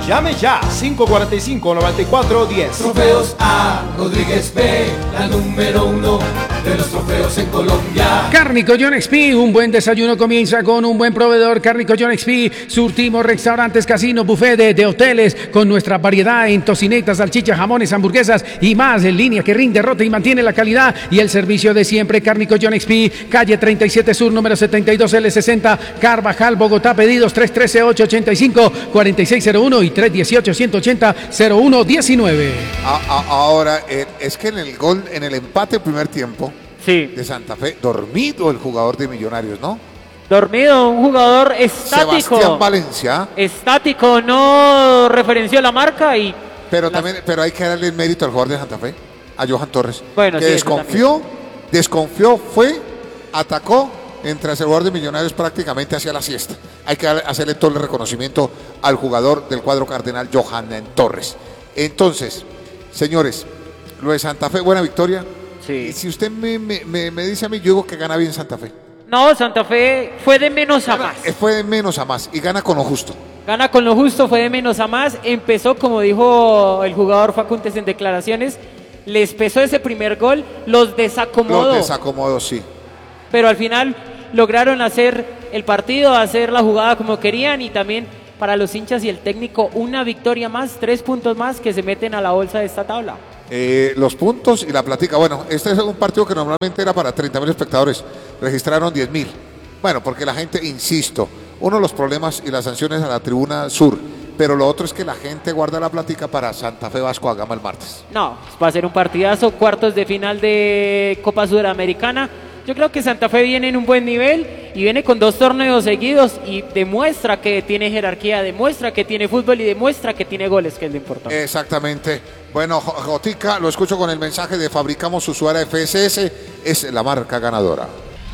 Llame ya, 545-9410. Trofeos A. Rodríguez P, la número 1 de los trofeos en Colombia. Cárnico John XP, un buen desayuno comienza con un buen proveedor. Cárnico John XP, surtimos restaurantes, casinos, buffet de hoteles con nuestra variedad en tocinetas, salchichas, jamones, hamburguesas y más en línea que rinde, rota y mantiene la calidad y el servicio de siempre. Cárnico John XP, calle 37 Sur, número 72L60, Carvajal, Bogotá. Pedidos 313-885-4601 y 318-180-0119. Ahora, es que en el gol, en el empate primer tiempo de Santa Fe, dormido el jugador de Millonarios, ¿no? Dormido, un jugador estático. Sebastián Valencia. Estático, no referenció la marca y... Pero hay que darle el mérito al jugador de Santa Fe, a Johan Torres. Bueno, que sí, desconfió, atacó, mientras el jugador de Millonarios prácticamente hacía la siesta. Hay que hacerle todo el reconocimiento al jugador del cuadro cardenal, Johan Torres. Entonces, señores, lo de Santa Fe, buena victoria. Sí. Y si usted me dice a mí, yo digo que gana bien Santa Fe. No, Santa Fe fue de menos a más. Fue de menos a más y gana con lo justo. Gana con lo justo, fue de menos a más. Empezó, como dijo el jugador Facuntes en declaraciones, les pesó ese primer gol, los desacomodó. Los desacomodó, sí. Pero al final lograron hacer el partido, hacer la jugada como querían y también para los hinchas y el técnico una victoria más, 3 puntos más que se meten a la bolsa de esta tabla. Los puntos y la platica. Bueno, este es un partido que normalmente era para 30.000 espectadores. Registraron 10.000. Bueno, porque la gente, insisto, uno de los problemas y las sanciones a la tribuna sur, pero lo otro es que la gente guarda la platica para Santa Fe Vasco da Gama el martes. No, va a ser un partidazo, cuartos de final de Copa Sudamericana. Yo creo que Santa Fe viene en un buen nivel y viene con 2 torneos seguidos y demuestra que tiene jerarquía, demuestra que tiene fútbol y demuestra que tiene goles, que es lo importante. Exactamente. Bueno, Jotica, lo escucho con el mensaje de Fabricamos Usuaria FSS, es la marca ganadora.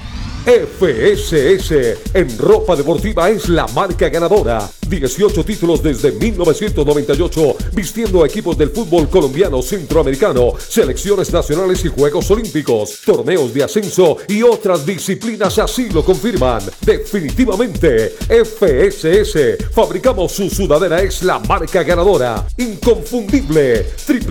FSS en ropa deportiva es la marca ganadora. 18 títulos desde 1998, vistiendo a equipos del fútbol colombiano, centroamericano, selecciones nacionales y Juegos Olímpicos, torneos de ascenso y otras disciplinas así lo confirman. Definitivamente, FSS, fabricamos su sudadera, es la marca ganadora. Inconfundible.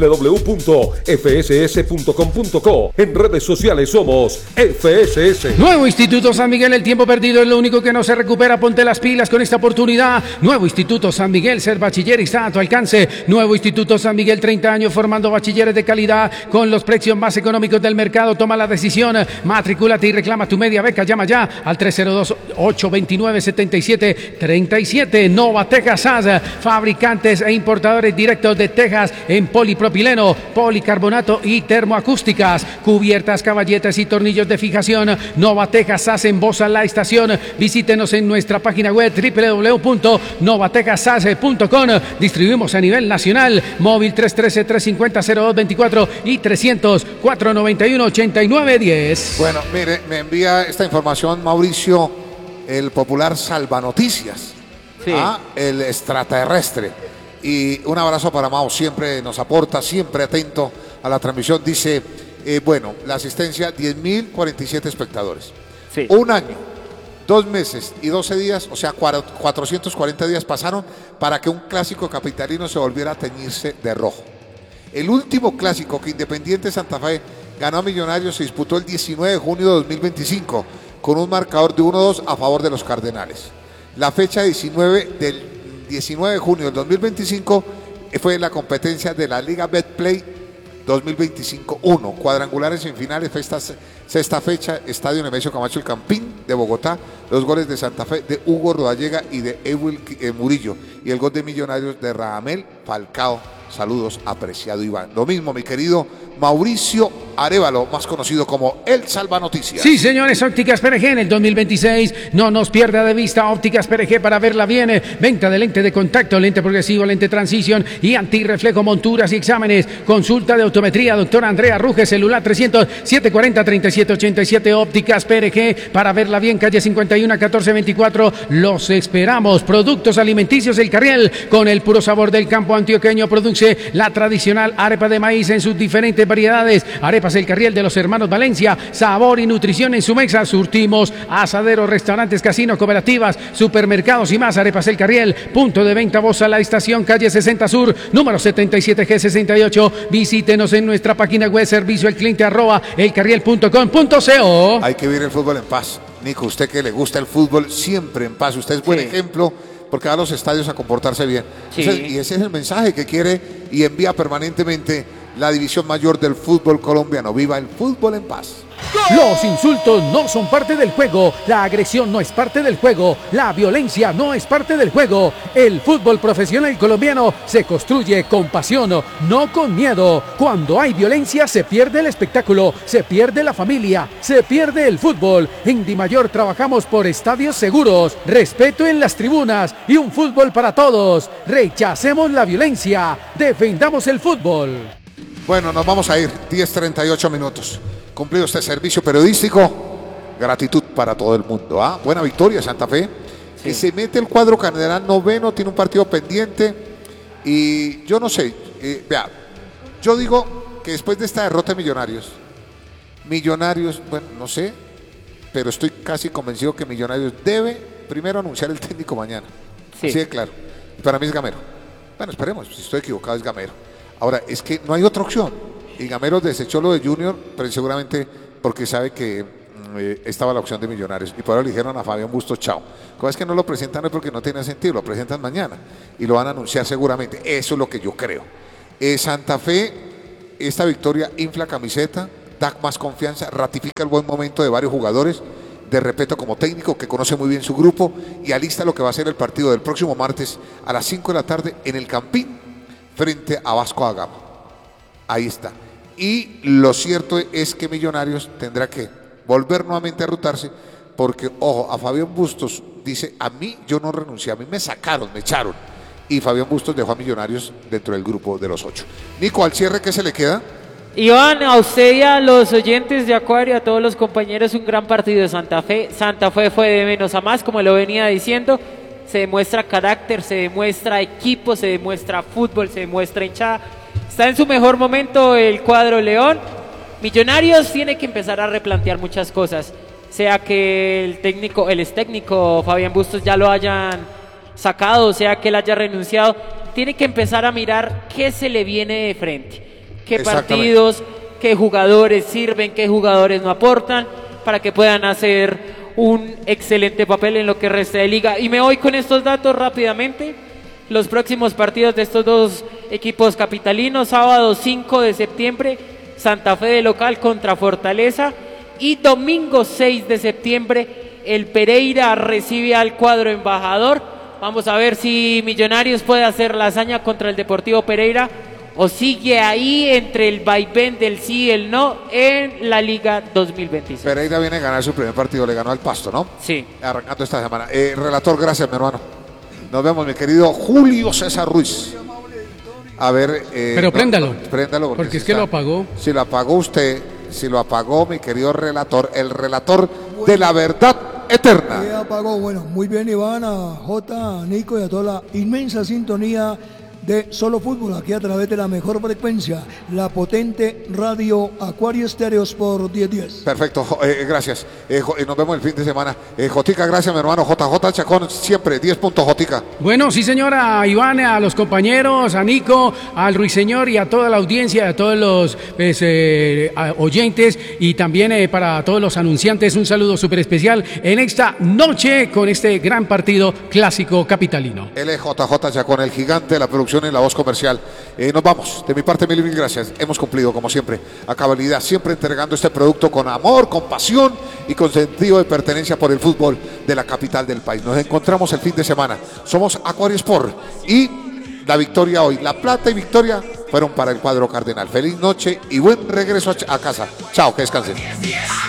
www.fss.com.co. En redes sociales somos FSS. Nuevo Instituto San Miguel, el tiempo perdido es lo único que no se recupera. Ponte las pilas con esta oportunidad. Nuevo Instituto San Miguel, ser bachiller está a tu alcance. Nuevo Instituto San Miguel, 30 años formando bachilleres de calidad con los precios más económicos del mercado. Toma la decisión, matricúlate y reclama tu media beca. Llama ya al 302-829-7737. Nova Tejas SAS, fabricantes e importadores directos de tejas en polipropileno, policarbonato y termoacústicas, cubiertas, caballetas y tornillos de fijación. Nova Tejas SAS en Bosa La Estación. Visítenos en nuestra página web www.novatejasas.com. Distribuimos a nivel nacional. Móvil 313-350-0224 y 300-491-8910. Bueno, mire, me envía esta información Mauricio, el popular Salvanoticias. Sí. El extraterrestre. Y un abrazo para Mao, siempre nos aporta, siempre atento a la transmisión. Dice, bueno, la asistencia 10.047 espectadores. Sí. Un año, 2 meses y 12 días, o sea, 440 días pasaron para que un clásico capitalino se volviera a teñirse de rojo. El último clásico que Independiente Santa Fe ganó a Millonarios se disputó el 19 de junio de 2025 con un marcador de 1-2 a favor de los Cardenales. La fecha 19 de junio del 2025 fue la competencia de la Liga Betplay 2025-1, cuadrangulares en finales, sexta fecha, Estadio Nemesio Camacho El Campín de Bogotá, los goles de Santa Fe de Hugo Rodallega y de Ewil Murillo, y el gol de Millonarios de Radamel Falcao. Saludos, apreciado Iván. Lo mismo, mi querido Mauricio Arévalo, más conocido como El Salvanoticias. Sí, señores, Ópticas PRG en el 2026. No nos pierda de vista Ópticas PRG para verla bien. Venta de lente de contacto, lente progresivo, lente transición y antirreflejo, monturas y exámenes. Consulta de optometría, doctora Andrea Ruge, celular 300-740-3787. Ópticas PRG para verla bien, calle 51-1424. Los esperamos. Productos alimenticios El Carriel, con el puro sabor del campo antioqueño, produce la tradicional arepa de maíz en sus diferentes variedades. Arepa Arepas El Carriel de los hermanos Valencia, sabor y nutrición en su mesa. Surtimos asaderos, restaurantes, casinos, cooperativas, supermercados y más. Arepas El Carriel, punto de venta Voz a la Estación, calle 60 Sur, número 77G68. Visítenos en nuestra página web, servicio al cliente @elcarriel.com.co. Hay que vivir el fútbol en paz. Nico, usted que le gusta el fútbol, siempre en paz. Usted es buen ejemplo porque va a los estadios a comportarse bien. Sí. Entonces, y ese es el mensaje que quiere y envía permanentemente la división mayor del fútbol colombiano. Viva el fútbol en paz. Los insultos no son parte del juego, la agresión no es parte del juego, la violencia no es parte del juego. El fútbol profesional colombiano se construye con pasión, no con miedo. Cuando hay violencia se pierde el espectáculo, se pierde la familia, se pierde el fútbol. En Dimayor trabajamos por estadios seguros, respeto en las tribunas y un fútbol para todos. Rechacemos la violencia, defendamos el fútbol. Bueno, nos vamos a ir, 10:38 minutos. Cumplido este servicio periodístico, gratitud para todo el mundo. Buena victoria Santa Fe, que se mete el cuadro cardenal noveno, tiene un partido pendiente y yo no sé, vea, yo digo que después de esta derrota de Millonarios, bueno, no sé, pero estoy casi convencido que Millonarios debe primero anunciar el técnico mañana. Sí. Así de claro. Para mí es Gamero. Bueno, esperemos, si estoy equivocado es Gamero. Ahora, es que no hay otra opción. Y Gamero desechó lo de Junior, pero seguramente porque sabe que estaba la opción de Millonarios. Y por ahora le dijeron a Fabián Bustos, chao. Cosa es que no lo presentan hoy porque no tiene sentido, lo presentan mañana. Y lo van a anunciar seguramente. Eso es lo que yo creo. Santa Fe, esta victoria infla camiseta, da más confianza, ratifica el buen momento de varios jugadores, de respeto como técnico, que conoce muy bien su grupo, y alista lo que va a ser el partido del próximo martes a las 5 de la tarde en el Campín, frente a Vasco da Gama. Ahí está. Y lo cierto es que Millonarios tendrá que volver nuevamente a rutarse porque, ojo, a Fabián Bustos dice, a mí yo no renuncié, a mí me sacaron, me echaron. Y Fabián Bustos dejó a Millonarios dentro del grupo de los 8. Nico, al cierre, ¿qué se le queda? Iván, a usted y a los oyentes de Acuario, a todos los compañeros, un gran partido de Santa Fe. Santa Fe fue de menos a más, como lo venía diciendo. Se demuestra carácter, se demuestra equipo, se demuestra fútbol, se demuestra hinchada. Está en su mejor momento el cuadro León. Millonarios tiene que empezar a replantear muchas cosas. Sea que el ex técnico Fabián Bustos ya lo hayan sacado, sea que él haya renunciado. Tiene que empezar a mirar qué se le viene de frente. Qué partidos, qué jugadores sirven, qué jugadores no aportan, para que puedan hacer un excelente papel en lo que resta de liga. Y me voy con estos datos rápidamente. Los próximos partidos de estos dos equipos capitalinos: sábado 5 de septiembre, Santa Fe de local contra Fortaleza, y domingo 6 de septiembre, el Pereira recibe al cuadro embajador. Vamos a ver si Millonarios puede hacer la hazaña contra el Deportivo Pereira o sigue ahí entre el vaivén del sí y el no en la Liga 2026. Pereira viene a ganar su primer partido, le ganó al Pasto, ¿no? Sí. Arrancando esta semana. Relator, gracias, mi hermano. Nos vemos, mi querido Julio César Ruiz. A ver. Pero préndalo. Préndalo. Porque es que lo apagó. Si lo apagó usted, si lo apagó mi querido relator, el relator de la verdad eterna. ¿Qué apagó? Bueno, muy bien, Iván, a Jota, a Nico y a toda la inmensa sintonía de Solo Fútbol, aquí a través de la mejor frecuencia, la potente radio Acuario Estéreos por 1010. Perfecto, gracias. Nos vemos el fin de semana. Jotica, gracias, mi hermano. JJ Chacón, siempre 10 puntos, Jotica. Bueno, sí, señora, Iván, a los compañeros, a Nico, al Ruiseñor y a toda la audiencia, a todos los oyentes y también para todos los anunciantes, un saludo súper especial en esta noche con este gran partido clásico capitalino. Él es JJ Chacón, el gigante de la producción en la voz comercial. Nos vamos. De mi parte, mil gracias. Hemos cumplido, como siempre, a cabalidad, siempre entregando este producto con amor, con pasión y con sentido de pertenencia por el fútbol de la capital del país. Nos encontramos el fin de semana. Somos Acuario Sport y la victoria hoy, la plata y victoria fueron para el cuadro cardenal. Feliz noche y buen regreso a casa. Chao, que descansen.